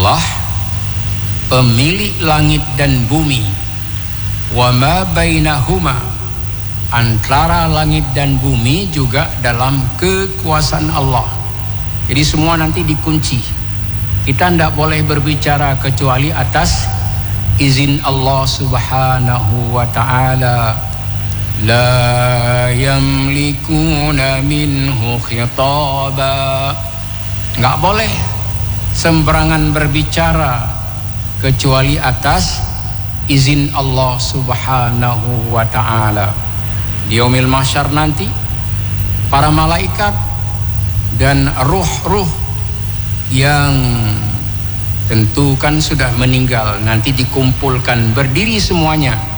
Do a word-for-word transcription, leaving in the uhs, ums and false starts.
Allah pemilik langit dan bumi, wa ma bainahuma, antara langit dan bumi juga dalam kekuasaan Allah. Jadi semua nanti dikunci. Kita tidak boleh berbicara kecuali atas izin Allah subhanahu wa ta'ala. La yamlikuna minhu khitaba. Nggak boleh sembarangan berbicara kecuali atas izin Allah subhanahu wa ta'ala. Di yaumil mahsyar nanti para malaikat dan ruh-ruh yang tentu kan sudah meninggal nanti dikumpulkan berdiri semuanya